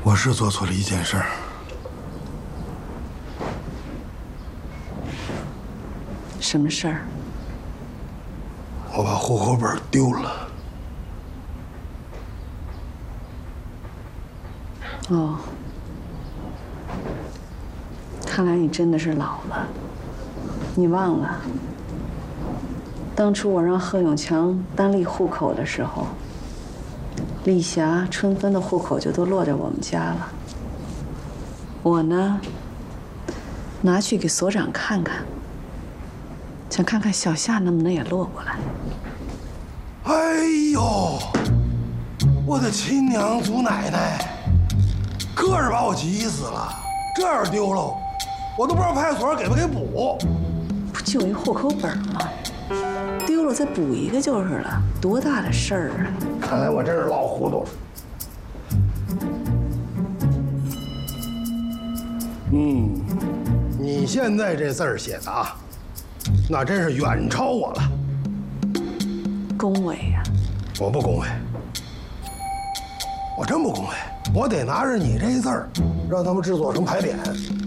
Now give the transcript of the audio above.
我是做错了一件事儿。 什么事儿？ 我把户口本丢了。 哦，看来你真的是老了。你忘了，当初我让贺永强单立户口的时候，丽霞、春芬的户口就都落在我们家了。我呢，拿去给所长看看，想看看小夏能不能也落过来。 哎呦，我的亲娘祖奶奶，可是把我急死了！这要是丢了，我都不知道派出所给不给补。 不就一户口本吗？丢了再补一个就是了，多大的事儿啊！ 看来我真是老糊涂了。你现在这字儿写的啊，那真是远超我了。 恭维呀！ 我不恭维，我真不恭维，我得拿着你这字儿，让他们制作成牌匾，